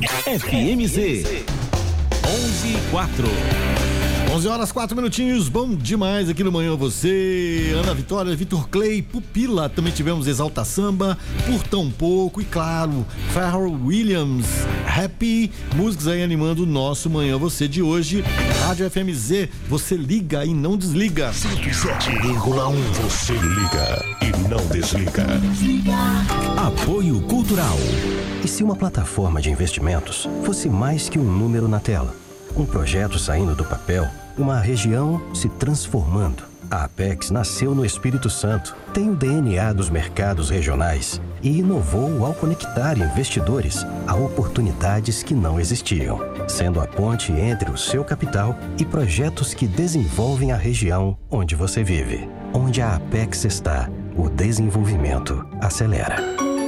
FMZ 11:04. 11 horas 4 minutinhos, bom demais aqui no Manhã Você. Ana Vitória, Vitor Clay, Pupila, também tivemos Exalta Samba, Por Tão Pouco e claro, Pharrell Williams, Happy, músicas aí animando o nosso Manhã Você de hoje. Rádio FMZ, você liga e não desliga. 107,1, você liga e não desliga. Apoio Cultural. E se uma plataforma de investimentos fosse mais que um número na tela? Um projeto saindo do papel, uma região se transformando. A Apex nasceu no Espírito Santo, tem o DNA dos mercados regionais e inovou ao conectar investidores a oportunidades que não existiam, sendo a ponte entre o seu capital e projetos que desenvolvem a região onde você vive. Onde a Apex está, o desenvolvimento acelera.